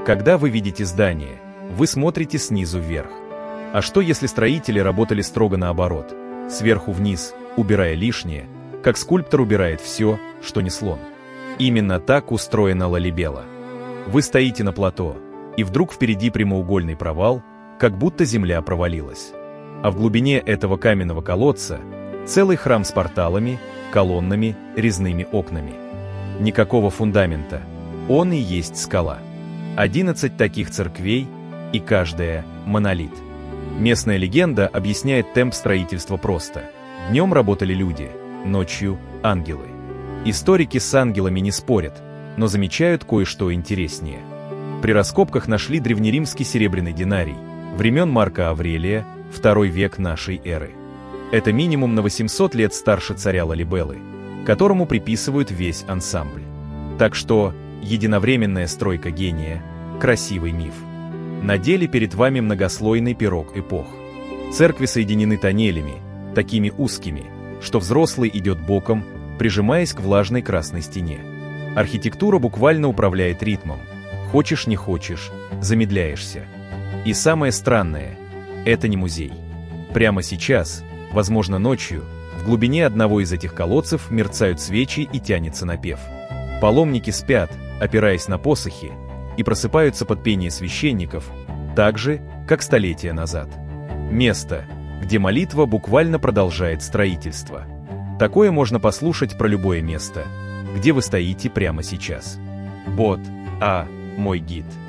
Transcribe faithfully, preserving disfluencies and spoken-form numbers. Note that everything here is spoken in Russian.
Когда вы видите здание, вы смотрите снизу вверх. А что если строители работали строго наоборот, сверху вниз, убирая лишнее, как скульптор убирает все, что не слон? Именно так устроена Лалибела. Вы стоите на плато, и вдруг впереди прямоугольный провал, как будто земля провалилась. А в глубине этого каменного колодца целый храм с порталами, колоннами, резными окнами. Никакого фундамента, он и есть скала. Одиннадцать таких церквей, и каждая — монолит. Местная легенда объясняет темп строительства просто. Днем работали люди, ночью — ангелы. Историки с ангелами не спорят, но замечают кое-что интереснее. При раскопках нашли древнеримский серебряный динарий, времен Марка Аврелия, второй век нашей эры. Это минимум на восемьсот лет старше царя Лалибелы, которому приписывают весь ансамбль. Так что единовременная стройка гения — красивый миф. На деле перед вами многослойный пирог эпох. Церкви соединены тоннелями, такими узкими, что взрослый идет боком, прижимаясь к влажной красной стене. Архитектура буквально управляет ритмом. Хочешь, не хочешь, замедляешься. И самое странное — это не музей. Прямо сейчас, возможно ночью, в глубине одного из этих колодцев мерцают свечи и тянется напев. Паломники спят, опираясь на посохи, и просыпаются под пение священников, так же, как столетия назад. Место, где молитва буквально продолжает строительство. Такое можно послушать про любое место, где вы стоите прямо сейчас. Бот, а, мой гид.